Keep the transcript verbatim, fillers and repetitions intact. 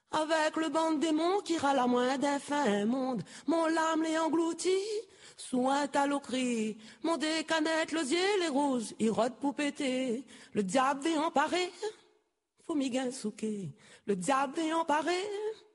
Avec le banc de démons qui râle à moins d'un fin monde, mon lame les engloutit, sous un talot cri, mon décanette, l'osier, les roses, ils rôdent pour péter, le diable vient emparer, faut m'y souquer, le diable vient emparer,